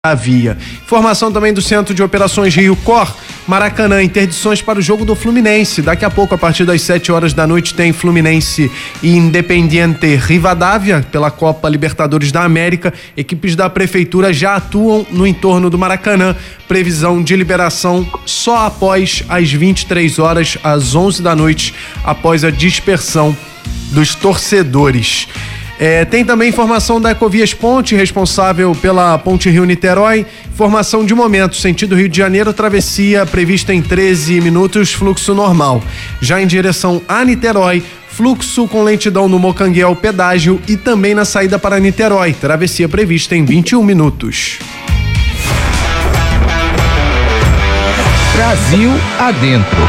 via. Informação também do Centro de Operações Rio Cor, Maracanã, interdições para o jogo do Fluminense. Daqui a pouco, a partir das 7 horas da noite, tem Fluminense e Independiente Rivadavia pela Copa Libertadores da América. Equipes da Prefeitura já atuam no entorno do Maracanã. Previsão de liberação só após as 23 horas, às 11 da noite, após a dispersão dos torcedores. Tem também informação da Ecovias Ponte, responsável pela Ponte Rio-Niterói. Informação de momento, sentido Rio de Janeiro, travessia prevista em 13 minutos, fluxo normal. Já em direção a Niterói, fluxo com lentidão no Mocanguel, pedágio, e também na saída para Niterói, travessia prevista em 21 minutos. Brasil adentro.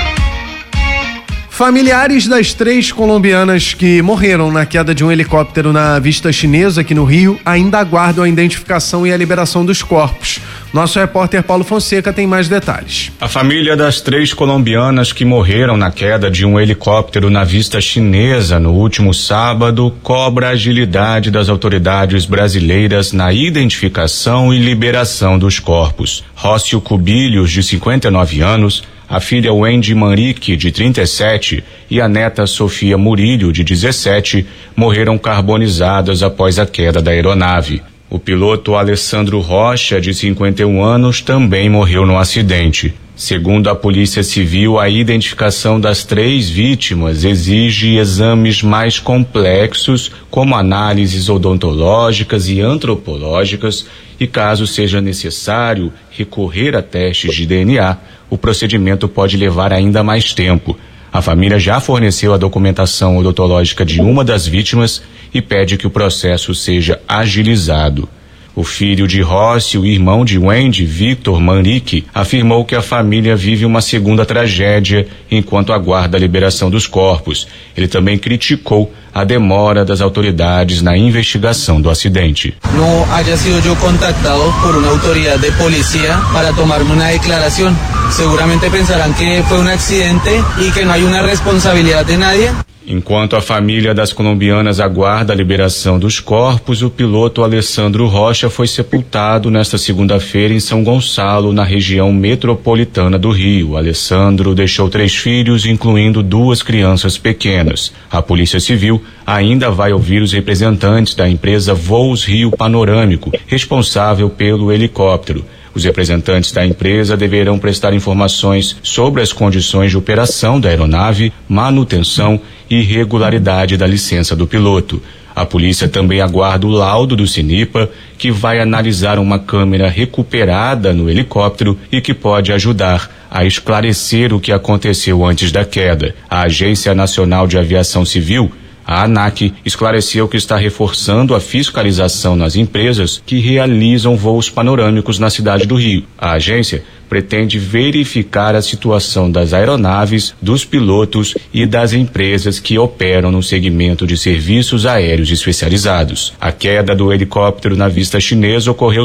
Familiares das 3 colombianas que morreram na queda de um helicóptero na Vista Chinesa, aqui no Rio, ainda aguardam a identificação e a liberação dos corpos. Nosso repórter Paulo Fonseca tem mais detalhes. A família das 3 colombianas que morreram na queda de um helicóptero na Vista Chinesa no último sábado cobra a agilidade das autoridades brasileiras na identificação e liberação dos corpos. Rócio Cubilhos, de 59 anos, a filha Wendy Manrique, de 37, e a neta Sofia Murilho, de 17, morreram carbonizadas após a queda da aeronave. O piloto Alessandro Rocha, de 51 anos, também morreu no acidente. Segundo a Polícia Civil, a identificação das 3 vítimas exige exames mais complexos, como análises odontológicas e antropológicas, e caso seja necessário recorrer a testes de DNA, o procedimento pode levar ainda mais tempo. A família já forneceu a documentação odontológica de uma das vítimas e pede que o processo seja agilizado. O filho de Rócio e irmão de Wendy, Victor Manrique, afirmou que a família vive uma segunda tragédia enquanto aguarda a liberação dos corpos. Ele também criticou a demora das autoridades na investigação do acidente. Não haya sido yo contactado por una autoridad de policía para tomarme una declaración. Seguramente pensarán que fue un accidente y que no hay una responsabilidad de nadie. Enquanto a família das colombianas aguarda a liberação dos corpos, o piloto Alessandro Rocha foi sepultado nesta segunda-feira em São Gonçalo, na região metropolitana do Rio. Alessandro deixou 3 filhos, incluindo 2 crianças pequenas. A Polícia Civil ainda vai ouvir os representantes da empresa Voos Rio Panorâmico, responsável pelo helicóptero. Os representantes da empresa deverão prestar informações sobre as condições de operação da aeronave, manutenção e regularidade da licença do piloto. A polícia também aguarda o laudo do CINIPA, que vai analisar uma câmera recuperada no helicóptero e que pode ajudar a esclarecer o que aconteceu antes da queda. A Agência Nacional de Aviação Civil, a ANAC, esclareceu que está reforçando a fiscalização nas empresas que realizam voos panorâmicos na cidade do Rio. A agência pretende verificar a situação das aeronaves, dos pilotos e das empresas que operam no segmento de serviços aéreos especializados. A queda do helicóptero na Vista Chinesa ocorreu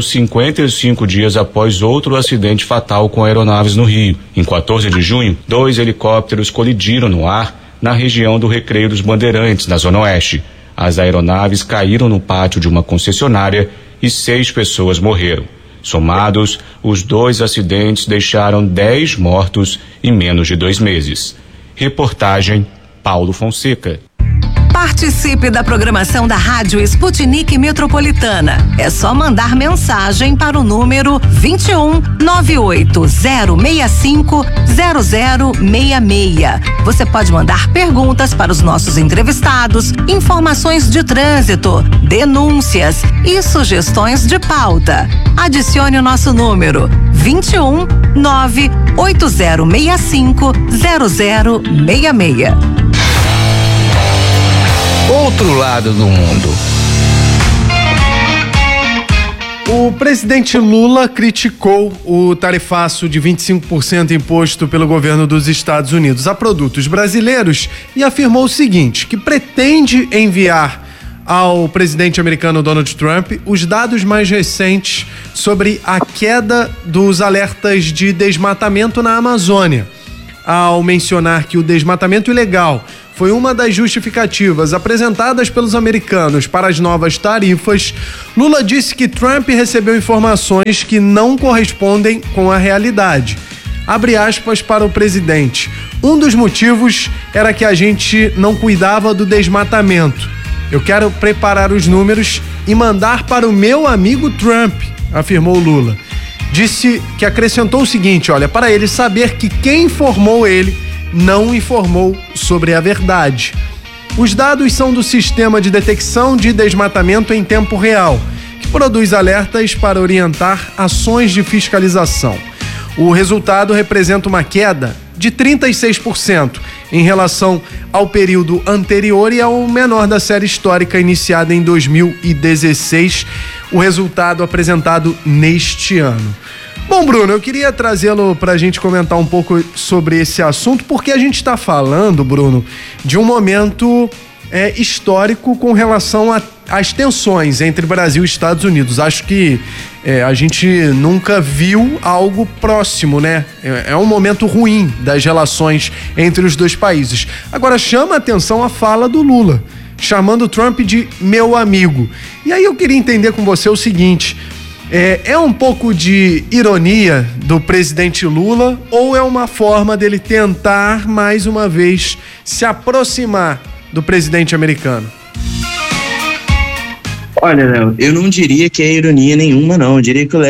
55 dias após outro acidente fatal com aeronaves no Rio. Em 14 de junho, 2 helicópteros colidiram no ar na região do Recreio dos Bandeirantes, na Zona Oeste. As aeronaves caíram no pátio de uma concessionária e 6 pessoas morreram. Somados, os 2 acidentes deixaram 10 mortos em menos de 2 meses. Reportagem Paulo Fonseca. Participe da programação da Rádio Sputnik Metropolitana. É só mandar mensagem para o número 21 98065 0066. Você pode mandar perguntas para os nossos entrevistados, informações de trânsito, denúncias e sugestões de pauta. Adicione o nosso número 21 98065 0066. Outro lado do mundo. O presidente Lula criticou o tarifaço de 25% imposto pelo governo dos Estados Unidos a produtos brasileiros e afirmou o seguinte, que pretende enviar ao presidente americano Donald Trump os dados mais recentes sobre a queda dos alertas de desmatamento na Amazônia, ao mencionar que o desmatamento ilegal foi uma das justificativas apresentadas pelos americanos para as novas tarifas, Lula disse que Trump recebeu informações que não correspondem com a realidade. Abre aspas para o presidente. Um dos motivos era que a gente não cuidava do desmatamento. Eu quero preparar os números e mandar para o meu amigo Trump, afirmou Lula. Disse que acrescentou o seguinte, olha, para ele saber que quem informou ele não informou sobre a verdade. Os dados são do Sistema de Detecção de Desmatamento em Tempo Real, que produz alertas para orientar ações de fiscalização. O resultado representa uma queda de 36% em relação ao período anterior e ao menor da série histórica iniciada em 2016, o resultado apresentado neste ano. Bom, Bruno, eu queria trazê-lo para a gente comentar um pouco sobre esse assunto, porque a gente está falando, Bruno, de um momento histórico com relação às tensões entre Brasil e Estados Unidos. Acho que a gente nunca viu algo próximo, né? É um momento ruim das relações entre os dois países. Agora, chama a atenção a fala do Lula, chamando Trump de meu amigo. E aí eu queria entender com você o seguinte... É um pouco de ironia do presidente Lula ou é uma forma dele tentar, mais uma vez, se aproximar do presidente americano? Olha, Léo, eu não diria que é ironia nenhuma, não. Eu diria que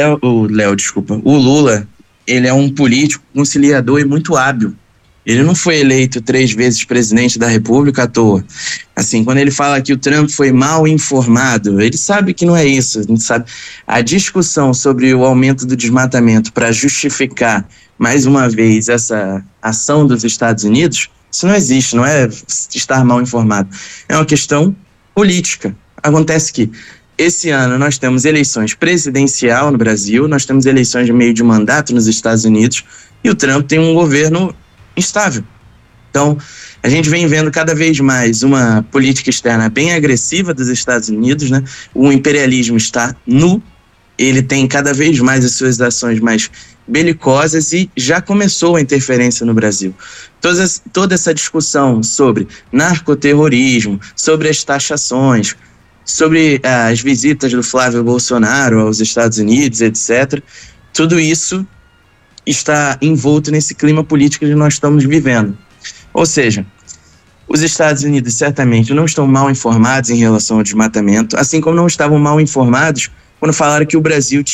o Lula, ele é um político conciliador e muito hábil. Ele não foi eleito 3 vezes presidente da República à toa. Assim, quando ele fala que o Trump foi mal informado, ele sabe que não é isso. A gente sabe. A discussão sobre o aumento do desmatamento para justificar, mais uma vez, essa ação dos Estados Unidos, isso não existe, não é estar mal informado. É uma questão política. Acontece que esse ano nós temos eleições presidencial no Brasil, nós temos eleições de meio de mandato nos Estados Unidos e o Trump tem um governo instável. Então, a gente vem vendo cada vez mais uma política externa bem agressiva dos Estados Unidos, né? O imperialismo está nu, ele tem cada vez mais as suas ações mais belicosas e já começou a interferência no Brasil. Toda essa discussão sobre narcoterrorismo, sobre as taxações, sobre as visitas do Flávio Bolsonaro aos Estados Unidos, etc., tudo isso está envolto nesse clima político que nós estamos vivendo. Ou seja, os Estados Unidos certamente não estão mal informados em relação ao desmatamento, assim como não estavam mal informados quando falaram que o Brasil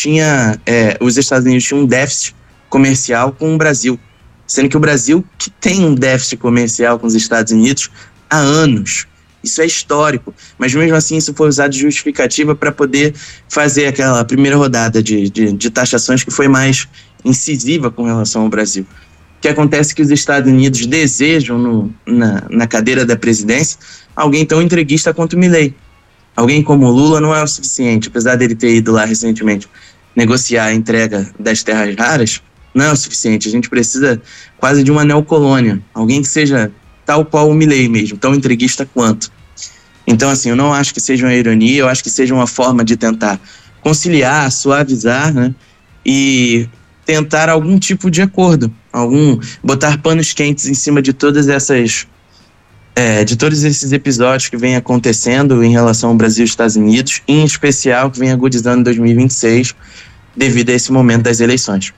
os Estados Unidos tinham um déficit comercial com o Brasil, sendo que o Brasil que tem um déficit comercial com os Estados Unidos há anos. Isso é histórico, mas mesmo assim isso foi usado de justificativa para poder fazer aquela primeira rodada de taxações que foi mais incisiva com relação ao Brasil. O que acontece é que os Estados Unidos desejam na cadeira da presidência alguém tão entreguista quanto o Milei. Alguém como o Lula não é o suficiente, apesar dele ter ido lá recentemente negociar a entrega das terras raras, não é o suficiente. A gente precisa quase de uma neocolônia, alguém que seja tal qual o Milei mesmo, tão entreguista quanto. Então, assim, eu não acho que seja uma ironia, eu acho que seja uma forma de tentar conciliar, suavizar, né, e tentar algum tipo de acordo, botar panos quentes em cima de todos esses episódios que vem acontecendo em relação ao Brasil e Estados Unidos, em especial que vem agudizando em 2026 devido a esse momento das eleições.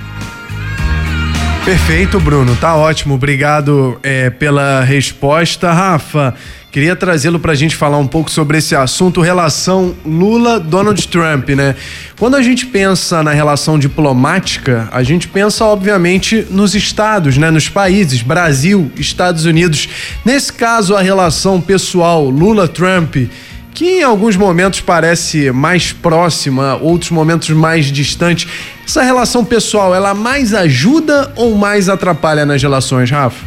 Perfeito, Bruno, tá ótimo, obrigado pela resposta. Rafa, queria trazê-lo pra gente falar um pouco sobre esse assunto, relação Lula-Donald Trump, né? Quando a gente pensa na relação diplomática, a gente pensa obviamente nos estados, né? Nos países, Brasil, Estados Unidos. Nesse caso, a relação pessoal Lula-Trump, que em alguns momentos parece mais próxima, outros momentos mais distante. Essa relação pessoal, ela mais ajuda ou mais atrapalha nas relações, Rafa?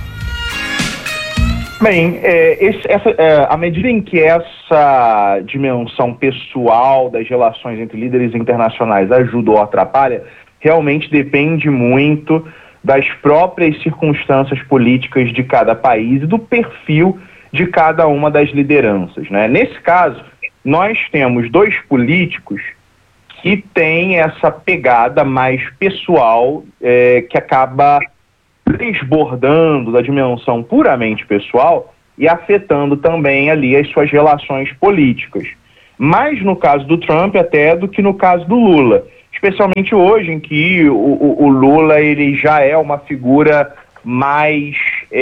Bem, à medida em que essa dimensão pessoal das relações entre líderes internacionais ajuda ou atrapalha, realmente depende muito das próprias circunstâncias políticas de cada país e do perfil de cada uma das lideranças, né? Nesse caso, nós temos 2 políticos que têm essa pegada mais pessoal, que acaba transbordando da dimensão puramente pessoal e afetando também ali as suas relações políticas. Mais no caso do Trump até do que no caso do Lula, especialmente hoje em que o Lula ele já é uma figura mais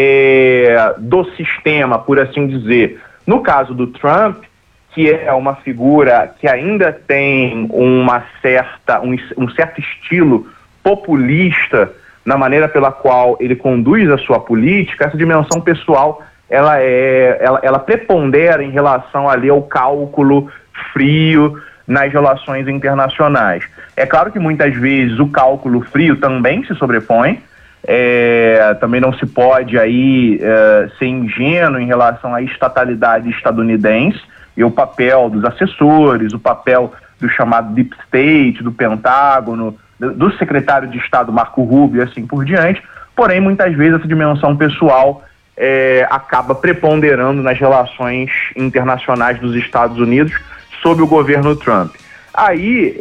do sistema, por assim dizer. No caso do Trump, que é uma figura que ainda tem um certo estilo populista na maneira pela qual ele conduz a sua política, essa dimensão pessoal ela prepondera em relação ali ao cálculo frio nas relações internacionais. É claro que muitas vezes o cálculo frio também se sobrepõe, também não se pode aí ser ingênuo em relação à estatalidade estadunidense e o papel dos assessores, o papel do chamado Deep State, do Pentágono, do secretário de Estado Marco Rubio e assim por diante. Porém, muitas vezes essa dimensão pessoal acaba preponderando nas relações internacionais dos Estados Unidos sob o governo Trump. Aí,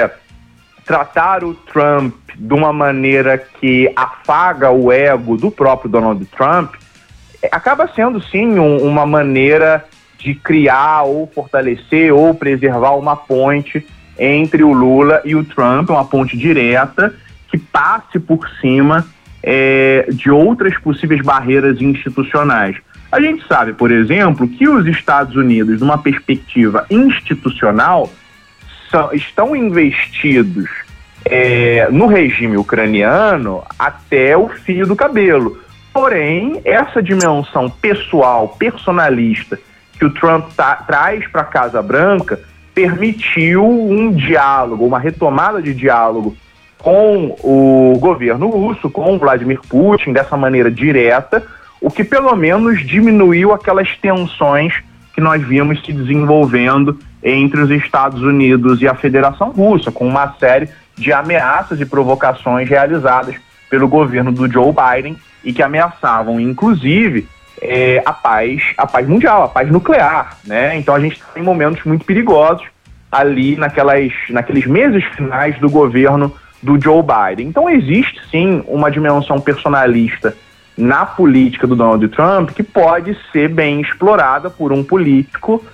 tratar o Trump de uma maneira que afaga o ego do próprio Donald Trump acaba sendo, sim, uma maneira de criar ou fortalecer ou preservar uma ponte entre o Lula e o Trump, uma ponte direta que passe por cima de outras possíveis barreiras institucionais. A gente sabe, por exemplo, que os Estados Unidos, numa perspectiva institucional, estão investidos no regime ucraniano até o fio do cabelo. Porém, essa dimensão pessoal, personalista, que o Trump traz para a Casa Branca, permitiu um diálogo, uma retomada de diálogo com o governo russo, com o Vladimir Putin, dessa maneira direta, o que pelo menos diminuiu aquelas tensões que nós vimos se desenvolvendo entre os Estados Unidos e a Federação Russa, com uma série de ameaças e provocações realizadas pelo governo do Joe Biden e que ameaçavam, inclusive, a paz mundial, a paz nuclear, né? Então a gente tem momentos muito perigosos ali naqueles meses finais do governo do Joe Biden. Então existe sim uma dimensão personalista na política do Donald Trump que pode ser bem explorada por um político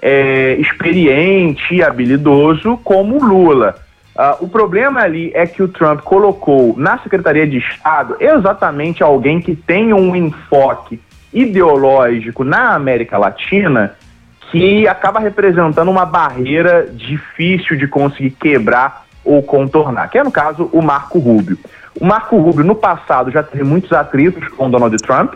experiente e habilidoso como o Lula. O problema ali é que o Trump colocou na Secretaria de Estado exatamente alguém que tem um enfoque ideológico na América Latina que acaba representando uma barreira difícil de conseguir quebrar ou contornar, que é, no caso, o Marco Rubio. O Marco Rubio, no passado, já teve muitos atritos com Donald Trump,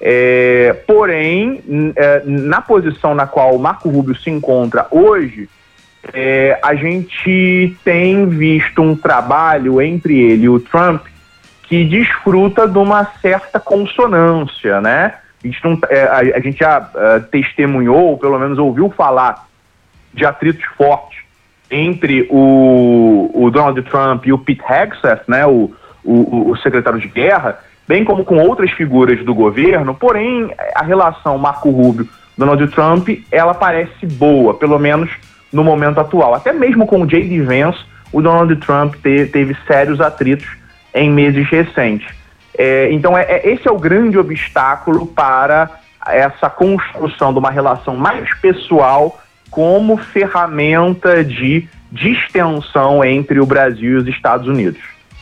porém, na posição na qual o Marco Rubio se encontra hoje, a gente tem visto um trabalho entre ele e o Trump que desfruta de uma certa consonância, né? A gente já testemunhou, ou pelo menos ouviu falar de atritos fortes entre o Donald Trump e o Pete Hegseth, né, o secretário de guerra, bem como com outras figuras do governo. Porém, a relação Marco Rubio-Donald Trump, ela parece boa, pelo menos no momento atual. Até mesmo com o J.D. Vance, o Donald Trump teve sérios atritos em meses recentes. Então, esse é o grande obstáculo para essa construção de uma relação mais pessoal como ferramenta de distensão entre o Brasil e os Estados Unidos.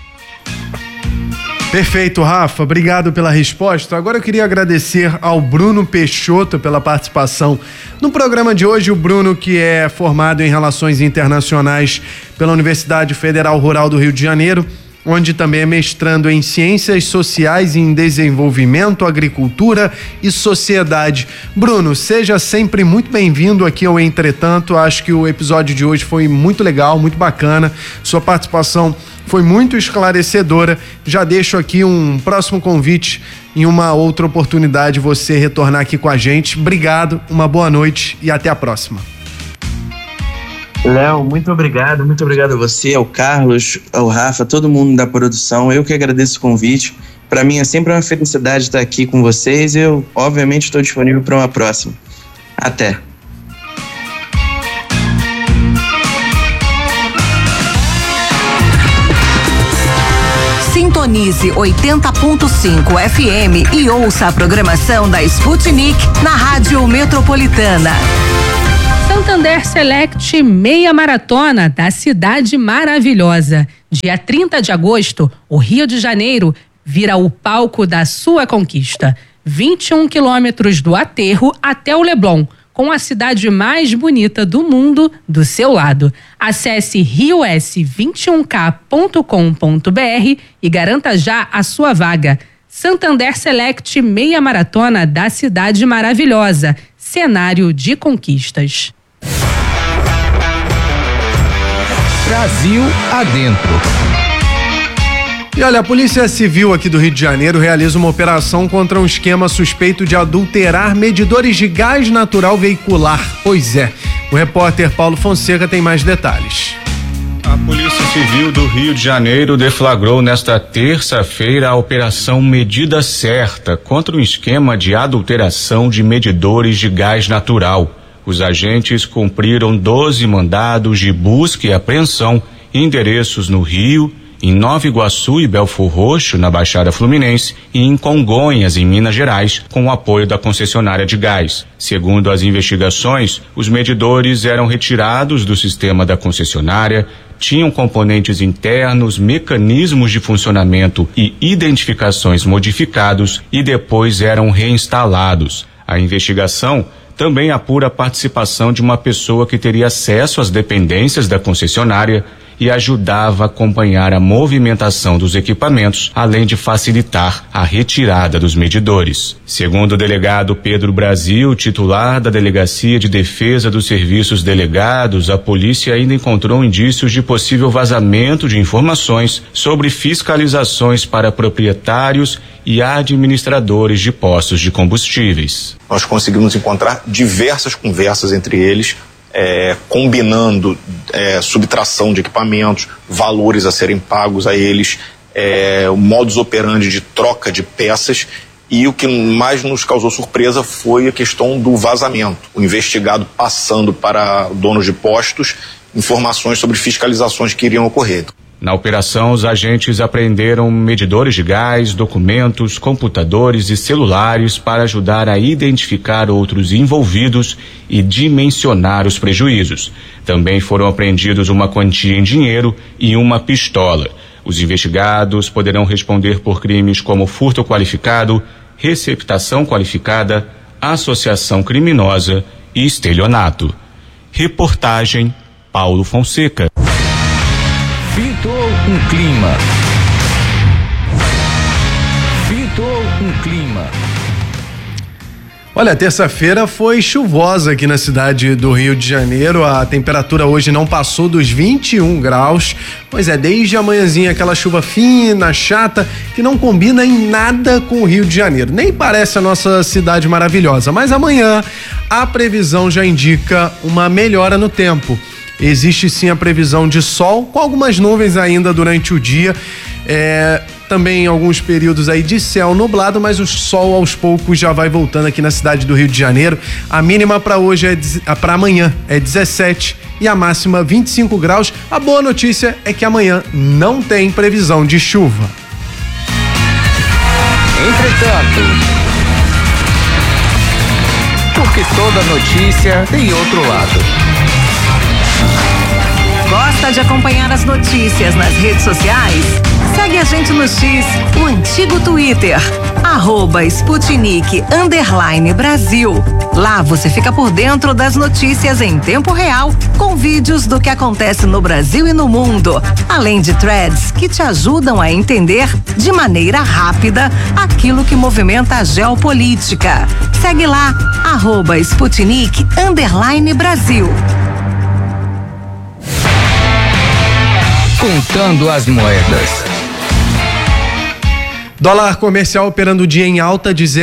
Perfeito, Rafa. Obrigado pela resposta. Agora eu queria agradecer ao Bruno Peixoto pela participação no programa de hoje. O Bruno, que é formado em Relações Internacionais pela Universidade Federal Rural do Rio de Janeiro, onde também é mestrando em Ciências Sociais e em Desenvolvimento, Agricultura e Sociedade. Bruno, seja sempre muito bem-vindo aqui ao Entretanto. Acho que o episódio de hoje foi muito legal, muito bacana. Sua participação foi muito esclarecedora. Já deixo aqui um próximo convite em uma outra oportunidade você retornar aqui com a gente. Obrigado, uma boa noite e até a próxima. Léo, muito obrigado a você, ao Carlos, ao Rafa, todo mundo da produção. Eu que agradeço o convite. Para mim é sempre uma felicidade estar aqui com vocês. Eu, obviamente, estou disponível para uma próxima. Até. Sintonize 80.5 FM e ouça a programação da Sputnik na Rádio Metropolitana. Santander Select Meia Maratona da Cidade Maravilhosa. Dia 30 de agosto, o Rio de Janeiro vira o palco da sua conquista. 21 quilômetros do aterro até o Leblon, com a cidade mais bonita do mundo do seu lado. Acesse rios21k.com.br e garanta já a sua vaga. Santander Select Meia Maratona da Cidade Maravilhosa. Cenário de conquistas. Brasil adentro. E olha, a Polícia Civil aqui do Rio de Janeiro realiza uma operação contra um esquema suspeito de adulterar medidores de gás natural veicular. Pois é, o repórter Paulo Fonseca tem mais detalhes. A Polícia Civil do Rio de Janeiro deflagrou nesta terça-feira a Operação Medida Certa contra um esquema de adulteração de medidores de gás natural. Os agentes cumpriram 12 mandados de busca e apreensão em endereços no Rio, em Nova Iguaçu e Belfor Roxo, na Baixada Fluminense, e em Congonhas, em Minas Gerais, com o apoio da concessionária de gás. Segundo as investigações, os medidores eram retirados do sistema da concessionária, tinham componentes internos, mecanismos de funcionamento e identificações modificados e depois eram reinstalados. A investigação também apura a participação de uma pessoa que teria acesso às dependências da concessionária e ajudava a acompanhar a movimentação dos equipamentos, além de facilitar a retirada dos medidores. Segundo o delegado Pedro Brasil, titular da Delegacia de Defesa dos Serviços Delegados, a polícia ainda encontrou indícios de possível vazamento de informações sobre fiscalizações para proprietários e administradores de postos de combustíveis. Nós conseguimos encontrar diversas conversas entre eles, combinando subtração de equipamentos, valores a serem pagos a eles, o modus operandi de troca de peças, e o que mais nos causou surpresa foi a questão do vazamento. O investigado passando para donos de postos informações sobre fiscalizações que iriam ocorrer. Na operação, os agentes apreenderam medidores de gás, documentos, computadores e celulares para ajudar a identificar outros envolvidos e dimensionar os prejuízos. Também foram apreendidos uma quantia em dinheiro e uma pistola. Os investigados poderão responder por crimes como furto qualificado, receptação qualificada, associação criminosa e estelionato. Reportagem Paulo Fonseca. Pintou um clima. Pintou um clima. Olha, terça-feira foi chuvosa aqui na cidade do Rio de Janeiro. A temperatura hoje não passou dos 21 graus. Pois é, desde a manhãzinha aquela chuva fina, chata, que não combina em nada com o Rio de Janeiro. Nem parece a nossa cidade maravilhosa. Mas amanhã a previsão já indica uma melhora no tempo. Existe sim a previsão de sol, com algumas nuvens ainda durante o dia. Também alguns períodos aí de céu nublado, mas o sol aos poucos já vai voltando aqui na cidade do Rio de Janeiro. A mínima para hoje para amanhã é 17 e a máxima 25 graus. A boa notícia é que amanhã não tem previsão de chuva. Entretanto, porque toda notícia tem outro lado. Gosta de acompanhar as notícias nas redes sociais? Segue a gente no X, o antigo Twitter, @Sputnik_Brasil. Lá você fica por dentro das notícias em tempo real, com vídeos do que acontece no Brasil e no mundo, além de threads que te ajudam a entender de maneira rápida aquilo que movimenta a geopolítica. Segue lá, @Sputnik_Brasil. Contando as moedas. Dólar comercial operando o dia em alta de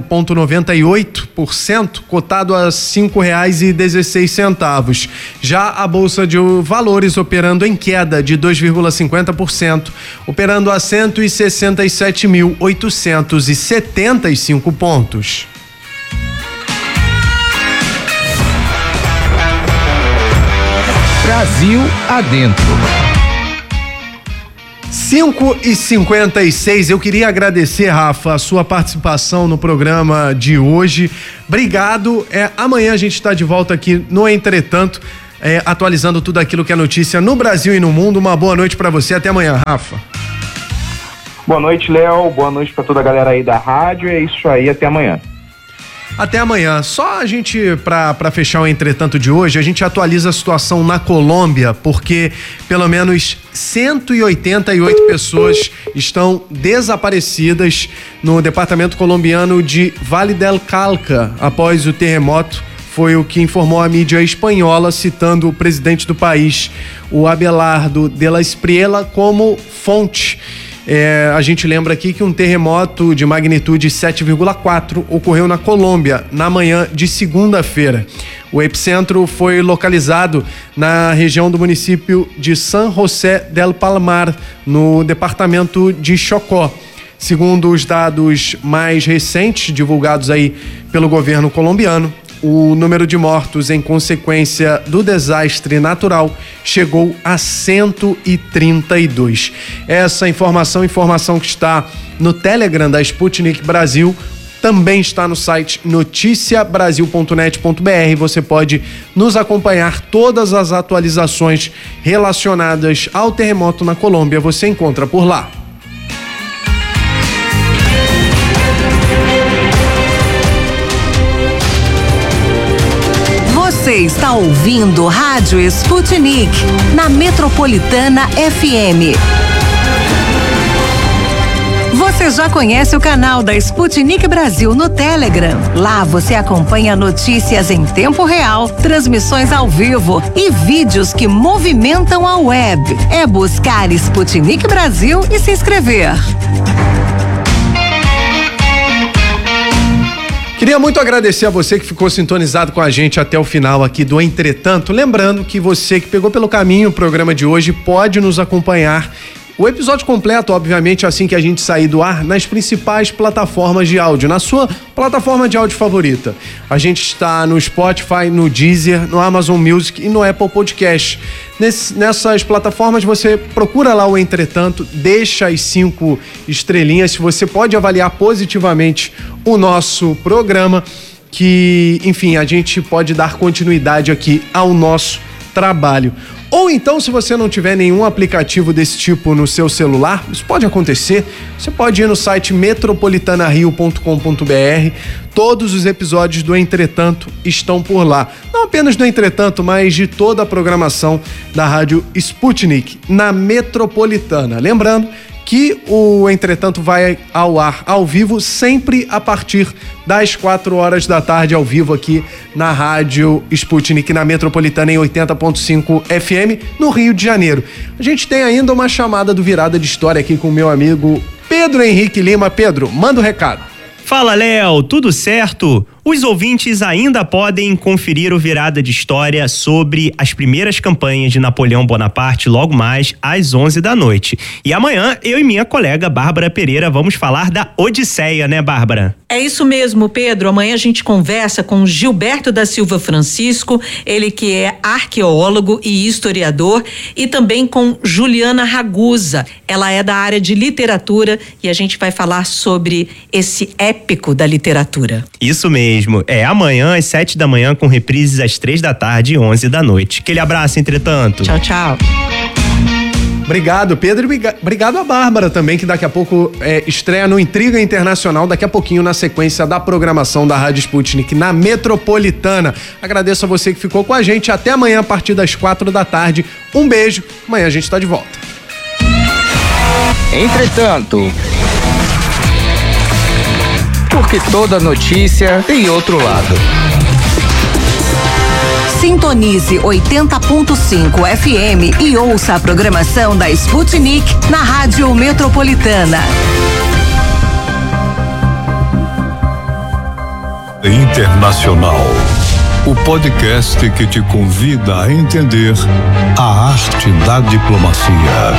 0,98%, cotado a R$5,16. Já a Bolsa de Valores operando em queda de 2,50%, operando a 167.875 pontos. Brasil adentro. 5h56, eu queria agradecer, Rafa, a sua participação no programa de hoje. Obrigado. Amanhã a gente está de volta aqui no Entretanto, atualizando tudo aquilo que é notícia no Brasil e no mundo. Uma boa noite para você. Até amanhã, Rafa. Boa noite, Léo. Boa noite para toda a galera aí da rádio. É isso aí, até amanhã. Até amanhã. Só a gente, para fechar o Entretanto de hoje, a gente atualiza a situação na Colômbia, porque pelo menos 188 pessoas estão desaparecidas no departamento colombiano de Valle del Cauca após o terremoto. Foi o que informou a mídia espanhola, citando o presidente do país, o Abelardo de la Espriella, como fonte. A gente lembra aqui que um terremoto de magnitude 7,4 ocorreu na Colômbia na manhã de segunda-feira. O epicentro foi localizado na região do município de San José del Palmar, no departamento de Chocó. Segundo os dados mais recentes divulgados aí pelo governo colombiano, o número de mortos em consequência do desastre natural chegou a 132. Essa informação que está no Telegram da Sputnik Brasil, também está no site noticiabrasil.net.br. Você pode nos acompanhar. Todas as atualizações relacionadas ao terremoto na Colômbia você encontra por lá. Você está ouvindo Rádio Sputnik, na Metropolitana FM. Você já conhece o canal da Sputnik Brasil no Telegram? Lá você acompanha notícias em tempo real, transmissões ao vivo e vídeos que movimentam a web. É buscar Sputnik Brasil e se inscrever. Queria muito agradecer a você que ficou sintonizado com a gente até o final aqui do Entretanto. Lembrando que você que pegou pelo caminho o programa de hoje pode nos acompanhar. O episódio completo, obviamente, assim que a gente sair do ar, nas principais plataformas de áudio, na sua plataforma de áudio favorita. A gente está no Spotify, no Deezer, no Amazon Music e no Apple Podcast. Nessas plataformas você procura lá o Entretanto, deixa as 5 estrelinhas, se você pode avaliar positivamente o nosso programa, que, enfim, a gente pode dar continuidade aqui ao nosso trabalho. Ou então, se você não tiver nenhum aplicativo desse tipo no seu celular, isso pode acontecer, você pode ir no site metropolitanario.com.br. Todos os episódios do Entretanto estão por lá. Não apenas do Entretanto, mas de toda a programação da Rádio Sputnik, na Metropolitana. Lembrando que o Entretanto vai ao ar ao vivo sempre a partir das 4 horas da tarde, ao vivo aqui na Rádio Sputnik, na Metropolitana em 80.5 FM, no Rio de Janeiro. A gente tem ainda uma chamada do Virada de História aqui com o meu amigo Pedro Henrique Lima. Pedro, manda o recado. Fala, Léo, tudo certo? Os ouvintes ainda podem conferir o Virada de História sobre as primeiras campanhas de Napoleão Bonaparte logo mais às 11 da noite. E amanhã, eu e minha colega Bárbara Pereira vamos falar da Odisseia, né, Bárbara? É isso mesmo, Pedro. Amanhã a gente conversa com Gilberto da Silva Francisco, ele que é arqueólogo e historiador, e também com Juliana Ragusa. Ela é da área de literatura e a gente vai falar sobre esse épico da literatura. Isso mesmo. É amanhã às 7 da manhã com reprises às 3 da tarde e 11 da noite. Aquele abraço, Entretanto. Tchau, tchau. Obrigado, Pedro, e obrigado a Bárbara também, que daqui a pouco estreia no Intriga Internacional, daqui a pouquinho na sequência da programação da Rádio Sputnik na Metropolitana. Agradeço a você que ficou com a gente. Até amanhã a partir das 4 da tarde. Um beijo. Amanhã a gente está de volta. Entretanto, porque toda notícia tem outro lado. Sintonize 80.5 FM e ouça a programação da Sputnik na Rádio Metropolitana. Internacional, o podcast que te convida a entender a arte da diplomacia.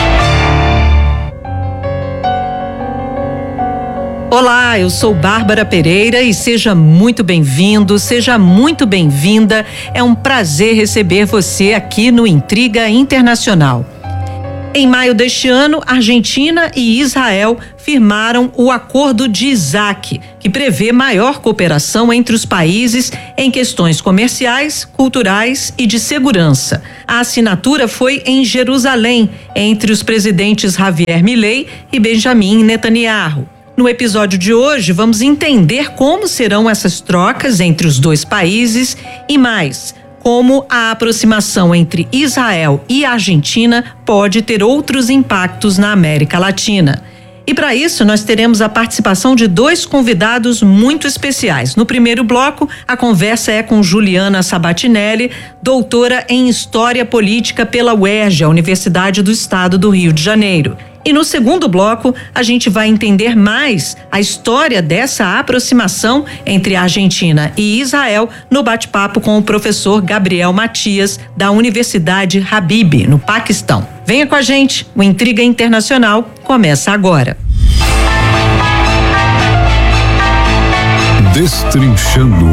Olá, eu sou Bárbara Pereira e seja muito bem-vindo, seja muito bem-vinda. É um prazer receber você aqui no Intriga Internacional. Em maio deste ano, Argentina e Israel firmaram o Acordo de Isaac, que prevê maior cooperação entre os países em questões comerciais, culturais e de segurança. A assinatura foi em Jerusalém, entre os presidentes Javier Milei e Benjamin Netanyahu. No episódio de hoje, vamos entender como serão essas trocas entre os dois países e mais, como a aproximação entre Israel e Argentina pode ter outros impactos na América Latina. E para isso, nós teremos a participação de dois convidados muito especiais. No primeiro bloco, a conversa é com Juliana Sabatinelli, doutora em História Política pela UERJ, a Universidade do Estado do Rio de Janeiro. E no segundo bloco, a gente vai entender mais a história dessa aproximação entre a Argentina e Israel no bate-papo com o professor Gabriel Matias, da Universidade Habib, no Paquistão. Venha com a gente, o Intriga Internacional começa agora. Destrinchando.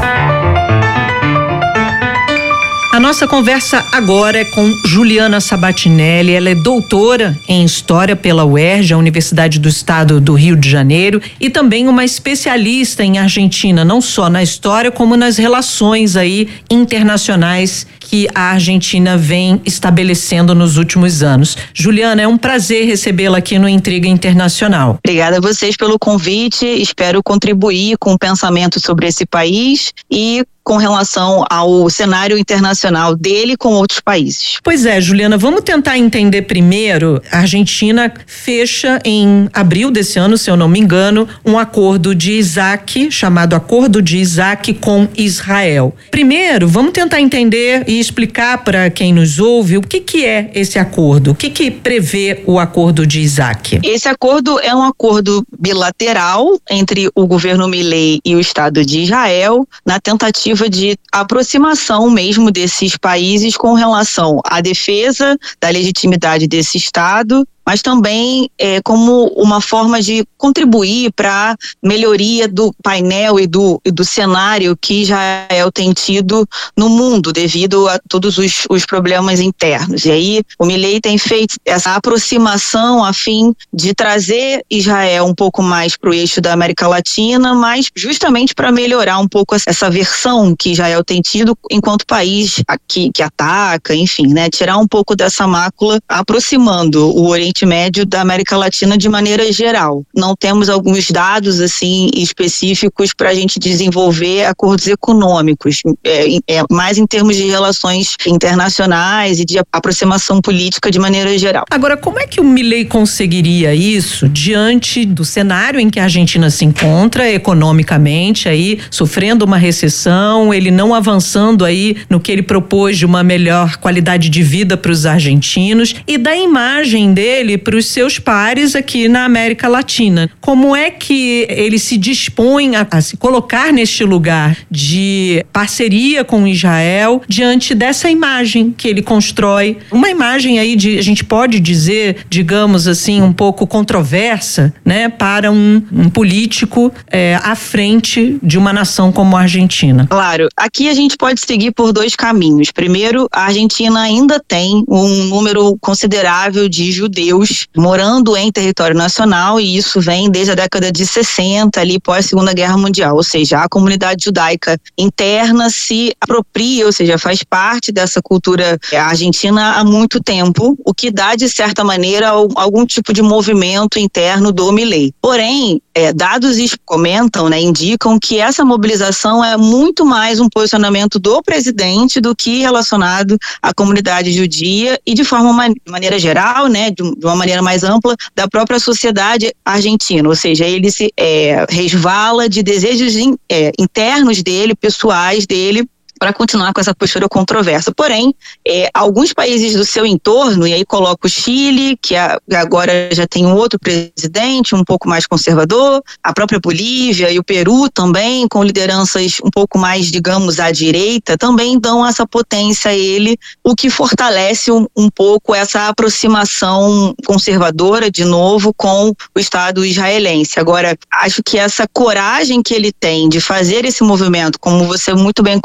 A nossa conversa agora é com Juliana Sabatinelli. Ela é doutora em História pela UERJ, a Universidade do Estado do Rio de Janeiro, e também uma especialista em Argentina, não só na história, como nas relações aí internacionais que a Argentina vem estabelecendo nos últimos anos. Juliana, é um prazer recebê-la aqui no Intriga Internacional. Obrigada a vocês pelo convite. Espero contribuir com o pensamento sobre esse país e com relação ao cenário internacional dele com outros países. Pois é, Juliana, vamos tentar entender primeiro. A Argentina fecha em abril desse ano, se eu não me engano, um acordo de Isaac, chamado Acordo de Isaac com Israel. Primeiro, vamos tentar entender e explicar para quem nos ouve o que é esse acordo, o que prevê o Acordo de Isaac. Esse acordo é um acordo bilateral entre o governo Milei e o Estado de Israel, na tentativa de aproximação mesmo desses países com relação à defesa da legitimidade desse Estado, mas também como uma forma de contribuir para a melhoria do painel e do cenário que Israel tem tido no mundo devido a todos os problemas internos. E aí o Milei tem feito essa aproximação a fim de trazer Israel um pouco mais para o eixo da América Latina, mas justamente para melhorar um pouco essa versão que Israel tem tido enquanto país que ataca, enfim, né, tirar um pouco dessa mácula, aproximando o Oriente Médio da América Latina de maneira geral. Não temos alguns dados assim específicos para a gente desenvolver acordos econômicos, mais em termos de relações internacionais e de aproximação política de maneira geral. Agora, como é que o Milei conseguiria isso diante do cenário em que a Argentina se encontra economicamente, aí sofrendo uma recessão, ele não avançando aí no que ele propôs de uma melhor qualidade de vida para os argentinos e da imagem dele para os seus pares aqui na América Latina? Como é que ele se dispõe a se colocar neste lugar de parceria com Israel diante dessa imagem que ele constrói? Uma imagem aí a gente pode dizer, digamos assim, um pouco controversa, né, para um político à frente de uma nação como a Argentina. Claro, aqui a gente pode seguir por dois caminhos. Primeiro, a Argentina ainda tem um número considerável de judeus morando em território nacional, e isso vem desde a década de 60, ali pós Segunda Guerra Mundial, ou seja, a comunidade judaica interna se apropria, ou seja, faz parte dessa cultura argentina há muito tempo, o que dá, de certa maneira, algum tipo de movimento interno do Milei. Porém, dados comentam, né, indicam que essa mobilização é muito mais um posicionamento do presidente do que relacionado à comunidade judia e de maneira geral, né, de uma maneira mais ampla, da própria sociedade argentina, ou seja, ele se resvala de desejos internos dele, pessoais dele, para continuar com essa postura controversa. Porém, alguns países do seu entorno, e aí coloca o Chile, que agora já tem um outro presidente, um pouco mais conservador, a própria Bolívia e o Peru também, com lideranças um pouco mais, digamos, à direita, também dão essa potência a ele, o que fortalece um pouco essa aproximação conservadora, de novo, com o Estado israelense. Agora, acho que essa coragem que ele tem de fazer esse movimento, como você muito bem colocou,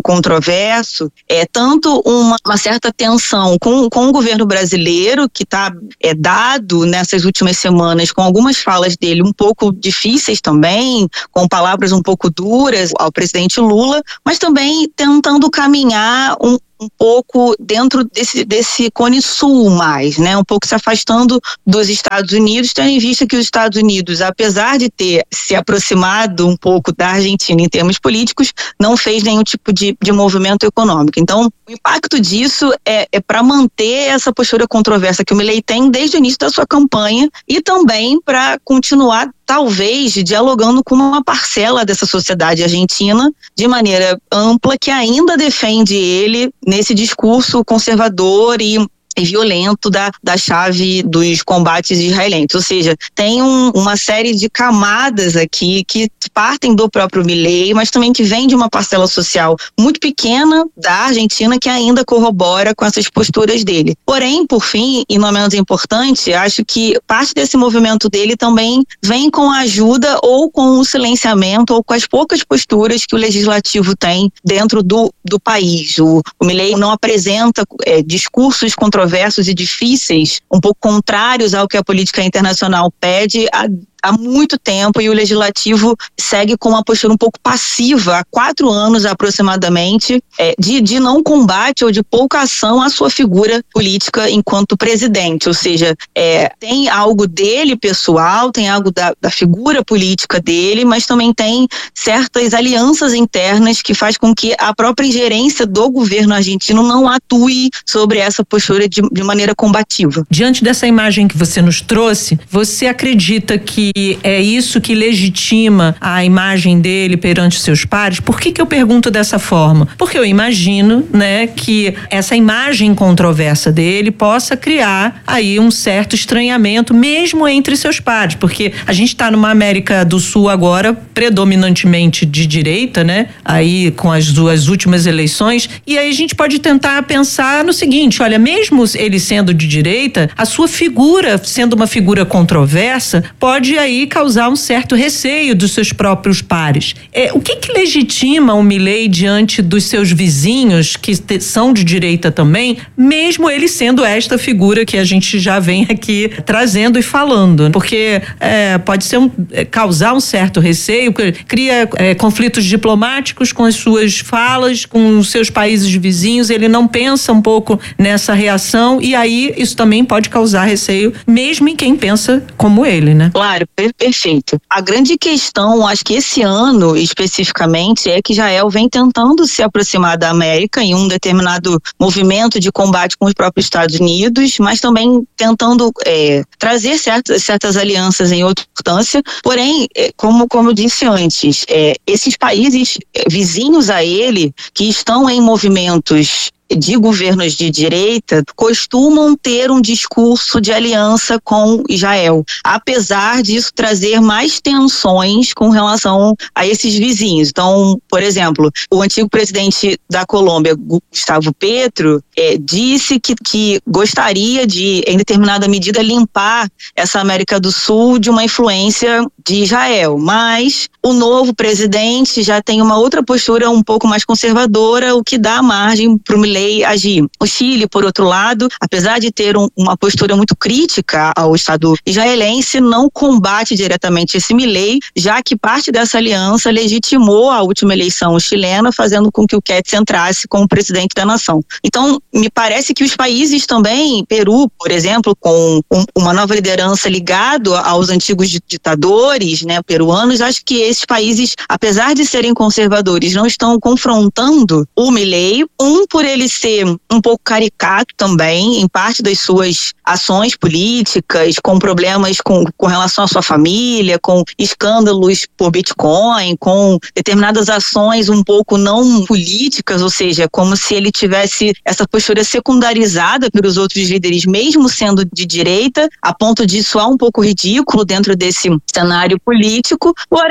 controverso é tanto uma certa tensão com o governo brasileiro, que está dado nessas últimas semanas com algumas falas dele um pouco difíceis também, com palavras um pouco duras ao presidente Lula, mas também tentando caminhar um pouco dentro desse cone sul mais, né? Um pouco se afastando dos Estados Unidos, tendo em vista que os Estados Unidos, apesar de ter se aproximado um pouco da Argentina em termos políticos, não fez nenhum tipo de movimento econômico. Então, o impacto disso é para manter essa postura controversa que o Milei tem desde o início da sua campanha e também para continuar talvez dialogando com uma parcela dessa sociedade argentina de maneira ampla que ainda defende ele nesse discurso conservador e violento da chave dos combates israelenses. Ou seja, tem uma série de camadas aqui que partem do próprio Milei, mas também que vem de uma parcela social muito pequena da Argentina que ainda corrobora com essas posturas dele. Porém, por fim, e não menos importante, acho que parte desse movimento dele também vem com a ajuda ou com o silenciamento ou com as poucas posturas que o legislativo tem dentro do país. O Milei não apresenta discursos controversos e difíceis, um pouco contrários ao que a política internacional pede há muito tempo, e o legislativo segue com uma postura um pouco passiva há 4 anos aproximadamente, de não combate ou de pouca ação à sua figura política enquanto presidente. Ou seja, tem algo dele pessoal, tem algo da figura política dele, mas também tem certas alianças internas que faz com que a própria ingerência do governo argentino não atue sobre essa postura de maneira combativa. Diante dessa imagem que você nos trouxe, você acredita que é isso que legitima a imagem dele perante seus pares? Por que eu pergunto dessa forma? Porque eu imagino, né, que essa imagem controversa dele possa criar aí um certo estranhamento mesmo entre seus pares, porque a gente está numa América do Sul agora predominantemente de direita, né, aí com as últimas eleições, e aí a gente pode tentar pensar no seguinte: olha, mesmo ele sendo de direita, a sua figura sendo uma figura controversa pode aí causar um certo receio dos seus próprios pares. O que legitima o Milei diante dos seus vizinhos que são de direita também, mesmo ele sendo esta figura que a gente já vem aqui trazendo e falando? Porque pode ser causar um certo receio, cria conflitos diplomáticos com as suas falas, com os seus países vizinhos, ele não pensa um pouco nessa reação, e aí isso também pode causar receio mesmo em quem pensa como ele, né? Claro, perfeito. A grande questão, acho que esse ano especificamente, é que Israel vem tentando se aproximar da América em um determinado movimento de combate com os próprios Estados Unidos, mas também tentando trazer certas alianças em outra importância. Porém, como eu disse antes, esses países vizinhos a ele, que estão em movimentos de governos de direita, costumam ter um discurso de aliança com Israel, apesar disso trazer mais tensões com relação a esses vizinhos. Então, por exemplo, o antigo presidente da Colômbia, Gustavo Petro, disse que gostaria de, em determinada medida, limpar essa América do Sul de uma influência de Israel, mas o novo presidente já tem uma outra postura um pouco mais conservadora, o que dá margem para o Milei agir. O Chile, por outro lado, apesar de ter uma postura muito crítica ao Estado israelense, não combate diretamente esse Milei, já que parte dessa aliança legitimou a última eleição chilena, fazendo com que o Ketty entrasse como presidente da nação. Então, me parece que os países também, Peru, por exemplo, com uma nova liderança ligado aos antigos ditadores, né, peruanos, acho que esses países, apesar de serem conservadores, não estão confrontando o Milei, por ele ser um pouco caricato também, em parte das suas ações políticas, com problemas com relação à sua família, com escândalos por Bitcoin, com determinadas ações um pouco não políticas, ou seja, como se ele tivesse essa postura secundarizada pelos outros líderes, mesmo sendo de direita, a ponto de soar um pouco ridículo dentro desse cenário político. Porém,